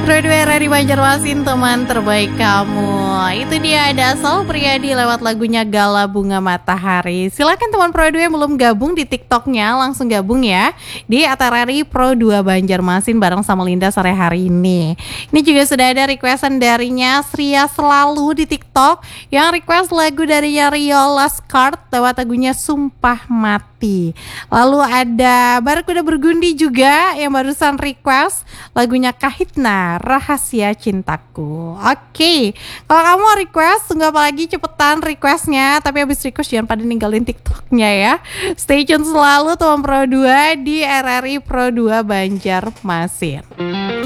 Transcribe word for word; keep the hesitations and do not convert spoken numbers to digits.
Pro dua R R I Banjarmasin, teman terbaik kamu. Itu dia ada Sal Priadi lewat lagunya Gala Bunga Matahari. Silakan teman Pro dua yang belum gabung di TikToknya, langsung gabung ya di R R I Pro dua Banjarmasin bareng sama Linda sore hari ini. Ini juga sudah ada requestan darinya Sria Selalu di TikTok yang request lagu dari Rio Laskart lewat lagunya Sumpah Mati. Lalu ada Barakuda Bergundi juga yang barusan request lagunya Kahitna, Rahasia Cintaku. Oke, kalau kamu request, tunggu apa lagi, cepetan requestnya. Tapi habis request jangan pada ninggalin TikToknya ya. Stay tune selalu teman Pro dua di R R I Pro dua Banjarmasin.